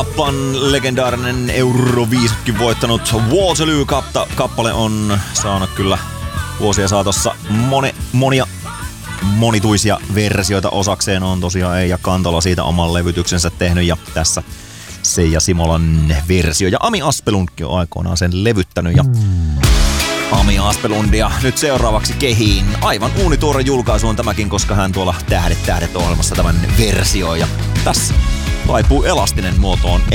Kappan legendaarinen Euroviisutkin voittanut Waterloo-kappale on saanut kyllä vuosien saatossa monituisia versioita osakseen. On tosiaan Eija Kantola siitä oman levytyksensä tehnyt ja tässä Seija Simolan versio. Ja Ami Aspelundkin on aikoinaan sen levyttänyt ja Ami Aspelundia nyt seuraavaksi kehiin. Aivan uunituore julkaisu on tämäkin, koska hän tuolla Tähdet ohjelmassa tämän versioi. Ja tässä taipuu elastinen muotoon